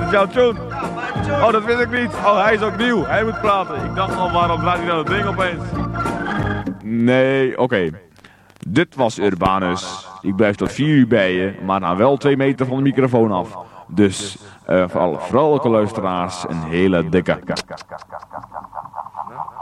het jouw tune? Oh, dat weet ik niet. Oh, hij is ook nieuw. Hij moet praten. Ik dacht al, waarom draait hij nou dat ding opeens? Nee, oké. Dit was Urbanus. Ik blijf tot 4 uur bij je, maar dan wel 2 meter van de microfoon af. Dus voor alle vrolijke luisteraars een hele dikke.